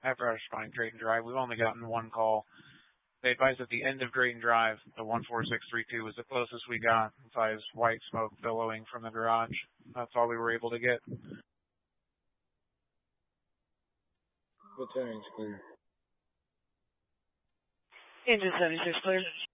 after I was responding to Drayton Drive. We've only gotten one call. They advised at the end of Drayton Drive, the 14632 was the closest we got, besides white smoke billowing from the garage. That's all we were able to get. What timing's clear? Engine 76 clear.